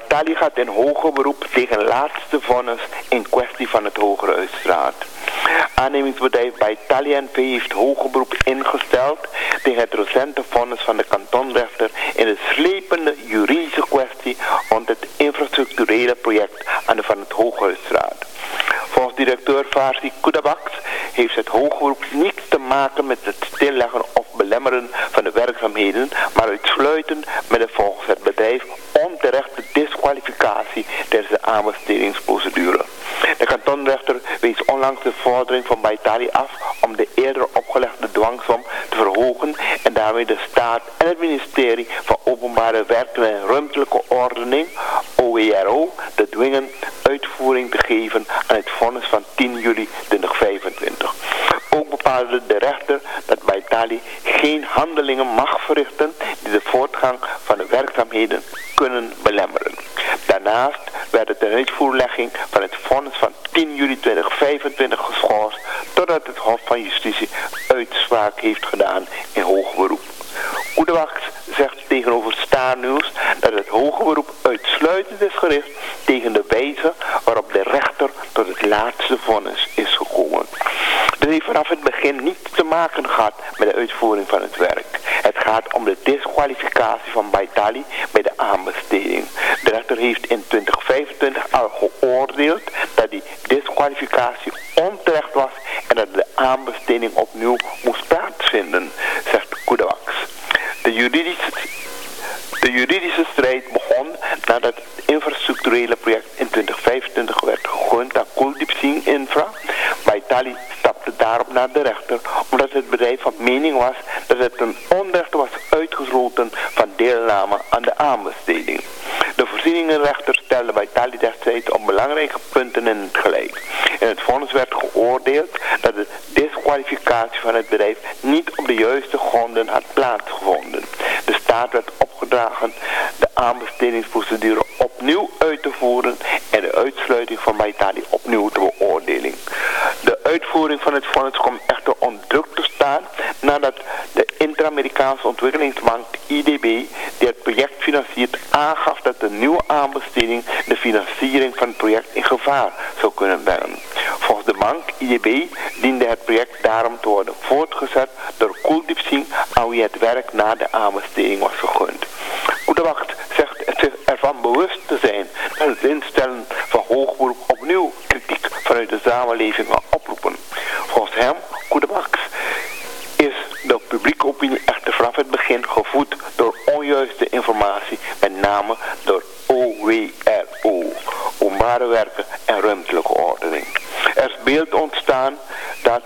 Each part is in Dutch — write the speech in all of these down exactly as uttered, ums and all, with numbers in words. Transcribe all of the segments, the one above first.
Baitali gaat in hoger beroep tegen het laatste vonnis in kwestie van het Hogere Huisraad. Aannemingsbedrijf Baitali N V heeft hoger beroep ingesteld tegen het recente vonnis van de kantonrechter in de slepende juridische kwestie rond het infrastructurele project aan de van het Hooghuisraad. Volgens directeur Farsi Kudabaks heeft het hoger beroep niets te maken met het stilleggen of belemmeren van de werkzaamheden, maar uitsluitend met de volgens het bedrijf onterechte disqualificatie tijdens de aanbestedingsprocedure. De kantonrechter wees onlangs de vordering van Baitali af om de eerder opgelegde dwangsom te verhogen en daarmee de staat en het ministerie van Openbare Werken en Ruimtelijke Ordening, O W R O, te dwingen uitvoering te geven aan het vonnis van tien juli tweeduizend vijfentwintig. Ook bepaalde de rechter dat Baitali geen handelingen mag verrichten die de voortgang van de werkzaamheden kunnen belemmeren. Daarnaast werd de tenuitvoerlegging van het vonnis van tien juli tweeduizend vijfentwintig geschorst totdat het Hof van Justitie uitspraak heeft gedaan in hoger beroep. Kudabaks zegt tegenover Star News dat het hoger beroep uitsluitend is gericht tegen de wijze waarop de rechter tot het laatste vonnis is gekomen. Dit heeft vanaf het begin niets te maken gehad met de uitvoering van het werk. Het gaat om de disqualificatie van Baitali bij de aanbesteding. De rechter heeft in tweeduizend vijfentwintig al geoordeeld dat die disqualificatie onterecht was en dat de aanbesteding opnieuw moest plaatsvinden, zegt Kudabaks. De juridische, de juridische strijd begon nadat het infrastructurele project in tweeduizend vijfentwintig werd gegund aan Kuldeep Singh Infra. Baitali stapte daarop naar de rechter omdat het bedrijf van mening was dat het een onrecht was uitgesloten van deelname aan de aanbesteding. De voorzieningenrechter stelde Baitali destijds op belangrijke punten in het gelijk. In het vonnis werd geoordeeld dat de disqualificatie van het bedrijf niet op de juiste gronden had plaatsgevonden. De staat werd opgedragen de aanbestedingsprocedure opnieuw uit te voeren en de uitsluiting van Baitali opnieuw te beoordeling. De uitvoering van het vonnis komt echter onder druk te staan nadat de Inter-Amerikaanse Ontwikkelingsbank I D B, die het project financiert, aangaf dat de nieuwe aanbesteding de financiering van het project in gevaar zou kunnen brengen. Volgens de bank I D B diende het project daarom te worden voortgezet door Kuldeep Singh, aan wie het werk na de aanbesteding was gegund. Kudabaks zegt zich ervan bewust te zijn dat het instellen van hoger beroep opnieuw kritiek vanuit de samenleving kan oproepen. Volgens hem, Kudabaks, is de publieke opinie echter vanaf het begin gevoed door onjuiste informatie, met name door O W R O, Openbare Werken en Ruimtelijke Ordening. Er is beeld ontstaan dat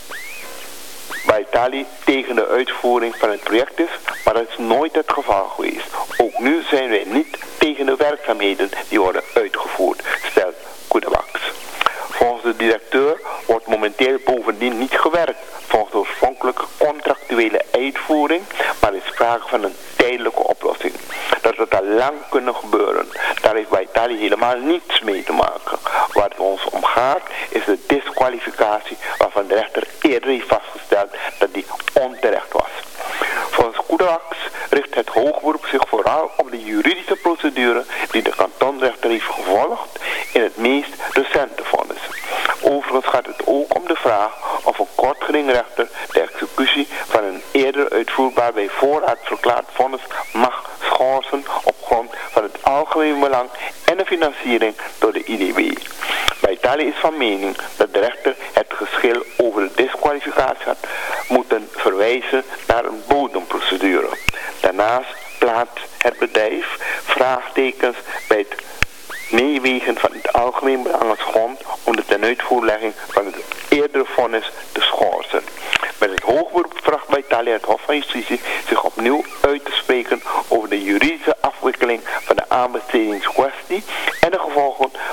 Baitali tegen de uitvoering van het project is, maar dat is nooit het geval geweest. Ook nu zijn wij niet tegen de werkzaamheden die worden uitgevoerd, stelt Kudabaks. Volgens de directeur wordt momenteel bovendien niet gewerkt volgens de oorspronkelijke contractuele uitvoering, maar is sprake van een tijdelijke oplossing. Dat had al lang kunnen gebeuren. Daar heeft Baitali helemaal niets mee te maken. Waar het ons om gaat is de disqualificatie waarvan de rechter eerder heeft vastgesteld dat die onterecht was. Volgens Kudabaks richt het hoogberoep zich vooral op de juridische procedure die de kantonrechter heeft gevolgd in het meest recente vonnis. Overigens gaat het ook om de vraag of een kortgedingrechter de executie van een eerder uitvoerbaar bij voorraad verklaard vonnis mag schorsen op grond van het algemeen belang en de financiering door de I D B. Baitali is van mening dat de rechter het geschil over de disqualificatie had moeten verwijzen naar een bodemprocedure. Daarnaast plaatst het bedrijf vraagtekens bij het meewegen van het algemeen belang als grond om de tenuitvoerlegging van het eerdere vonnis te schorsen. Met het hoogberoep vraagt Baitali het Hof van Justitie zich opnieuw uit te spreken over de juridische afwikkeling van de aanbestedingskwestie en de gevolgen